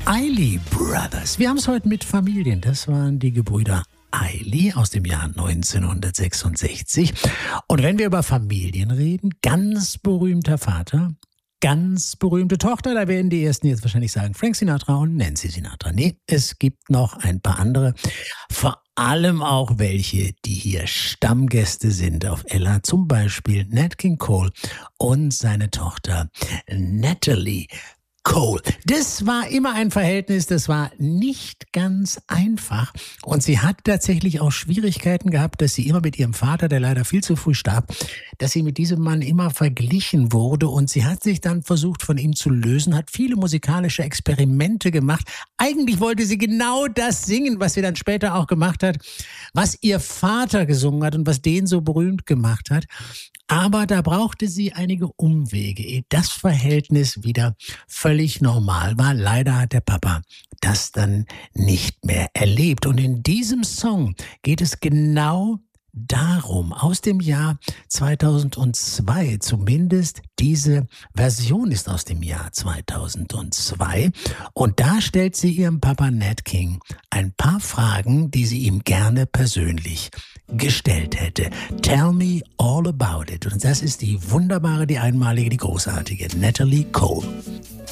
Eiley Brothers. Wir haben es heute mit Familien. Das waren die Gebrüder Eiley aus dem Jahr 1966. Und wenn wir über Familien reden, ganz berühmter Vater, ganz berühmte Tochter, da werden die Ersten jetzt wahrscheinlich sagen, Frank Sinatra und Nancy Sinatra. Nee, es gibt noch ein paar andere, vor allem auch welche, die hier Stammgäste sind auf Ella, zum Beispiel Nat King Cole und seine Tochter Natalie Cole. Das war immer ein Verhältnis, das war nicht ganz einfach. Und sie hat tatsächlich auch Schwierigkeiten gehabt, dass sie immer mit ihrem Vater, der leider viel zu früh starb, dass sie mit diesem Mann immer verglichen wurde. Und sie hat sich dann versucht, von ihm zu lösen, hat viele musikalische Experimente gemacht. Eigentlich wollte sie genau das singen, was sie dann später auch gemacht hat, was ihr Vater gesungen hat und was den so berühmt gemacht hat. Aber da brauchte sie einige Umwege, ehe das Verhältnis wieder völlig normal war. Leider hat der Papa das dann nicht mehr erlebt. Und in diesem Song geht es genau darum, aus dem Jahr 2002, zumindest diese Version ist aus dem Jahr 2002. Und da stellt sie ihrem Papa Nat King ein paar Fragen, die sie ihm gerne persönlich gestellt hätte. Tell me all about it. Und das ist die wunderbare, die einmalige, die großartige Natalie Cole.